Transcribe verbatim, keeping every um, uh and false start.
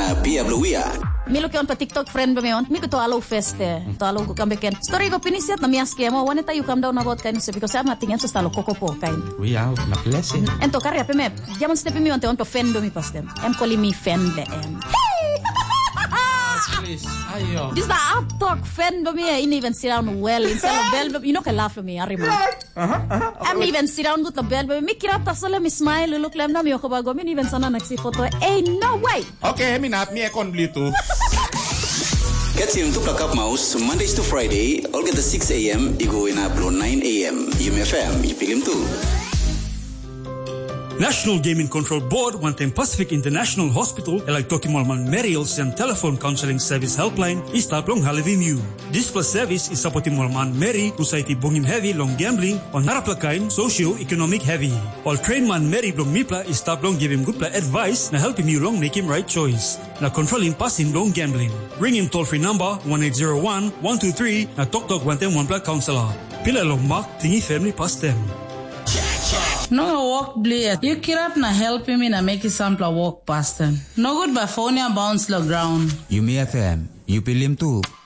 na Pia Bluia. Milo kyon pa TikTok friend ba mayon? Miko to alo feste. To alo ko kambeken. Story ko pinisiat na mias kemo. Wane tayo kam daw na bot kain sabi ko sa matingin sa talo koko po kain. We are na blessing. Ento karya pe me. Jamon step mi on te on to fendo mi pastem. Em koli mi fende em. Please. Ayo. Just the up talk fendo me. I even sit down well instead of bell. You know can laugh at me. Arima. I'm even sit down good the bell. Me kirap ta sala mi smile look lem na mi ko bago. Me even sana naksi photo. Hey no way. Okay, mi nap mi ekon blito. Catch him to pluck up mouse Mondays to Friday, all get the six a.m. Igo in upload nine a.m. U M F M, ipilim too. National Gaming Control Board Wantain Pacific International Hospital elak toki malman Merriel's and telephone counseling service helpline is taplong halivim you. This plus service is supporting malman Mary society bongim heavy long gambling on naraplakain socio-economic heavy. All train man Mary blong mipla is taplong give him good advice na help him you long make him right choice. Na controlling passing long gambling. Ring him toll free number one eight zero one, one two three na tok tok Wantain one pla counselor. Pila long mark tingi family past them. No walk bleed. You kirap na help me na make sample walk past them. No good by phone bounce the ground. U M F M, you pilim too.